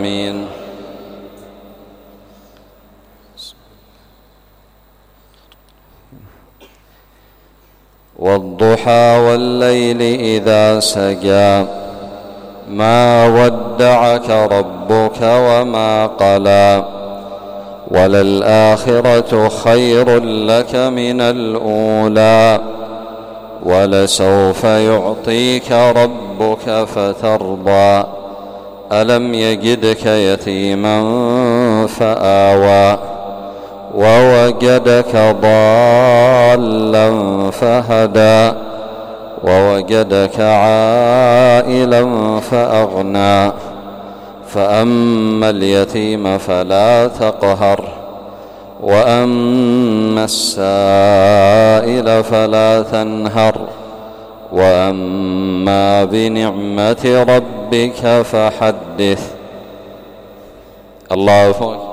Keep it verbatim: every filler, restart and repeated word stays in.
آمين. والضحى والليل إذا سجى ما ودعك ربك وما قلى وللآخرة خير لك من الأولى ولسوف يعطيك ربك فترضى ألم يجدك يتيما فآوى ووجدك ضالا فهدى ووجدك عائلا فأغنى فأما اليتيم فلا تقهر وأما السائل فلا تنهر وأما بنعمة ربك فحدث. الله أكبر.